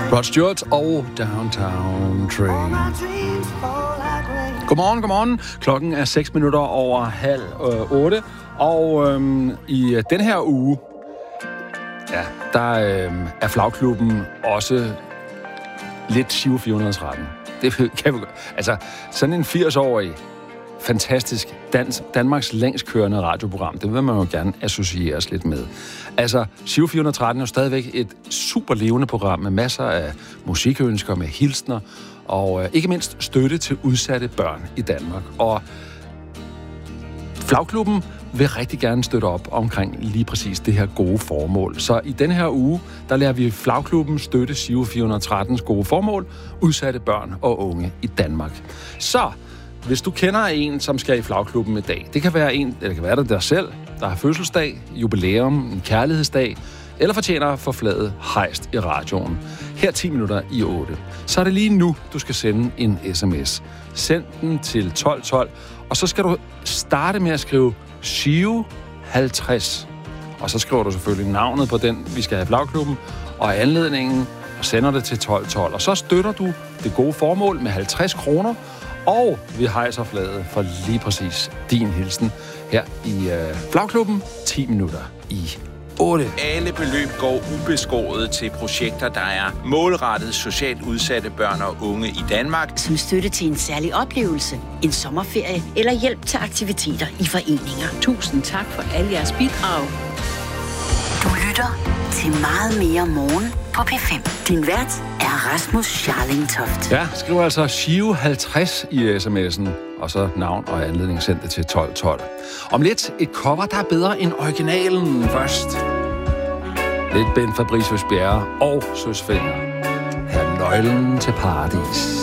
Rod Stewart og Downtown Train. Godmorgen. Klokken er 7:06, og i den her uge, ja, der er flagklubben også lidt Giro 413. Det kan vi, altså, sådan en 80-årig, fantastisk Danmarks længst kørende radioprogram, det vil man jo gerne associeres lidt med. Altså, Giro 413 er jo stadigvæk et super levende program med masser af musikønsker, med hilsner, og ikke mindst støtte til udsatte børn i Danmark. Og flagklubben vil rigtig gerne støtte op omkring lige præcis det her gode formål. Så i denne her uge, der lader vi flagklubben støtte Giro 413's gode formål, udsatte børn og unge i Danmark. Så hvis du kender en, som skal i flagklubben i dag, det kan være en, eller det kan være dig selv, der har fødselsdag, jubilæum, en kærlighedsdag, eller fortjener at få flaget hejst i radioen. Her 7:10, så er det lige nu, du skal sende en sms. Send den til 1212, og så skal du starte med at skrive Giro 50. Og så skriver du selvfølgelig navnet på den, vi skal have i flagklubben, og anledningen, og sender det til 1212. Og så støtter du det gode formål med 50 kroner, og vi hejser flaget for lige præcis din hilsen her i flagklubben 7:10. Alle beløb går ubeskåret til projekter, der er målrettet socialt udsatte børn og unge i Danmark. Som støtte til en særlig oplevelse, en sommerferie eller hjælp til aktiviteter i foreninger. Tusind tak for alle jeres bidrag. Du lytter til Meget mere morgen på P5. Din vært er Rasmus Scharling-Toft. Ja, skriv altså Giro 50 i sms'en, og så navn og anledning sendt det til 1212. Om lidt et cover, der er bedre end originalen først. Lidt Ben Fabricius Bjerre og Søs Fenger. Her er nøglen til paradis.